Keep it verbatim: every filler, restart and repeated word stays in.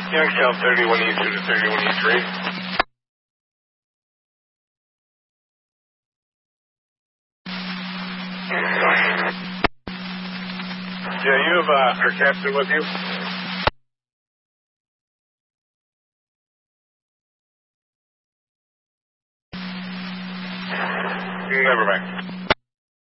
Youngstown thirty-one E two to thirty-one E three. Yeah, you have uh, our captain with you? Never mind.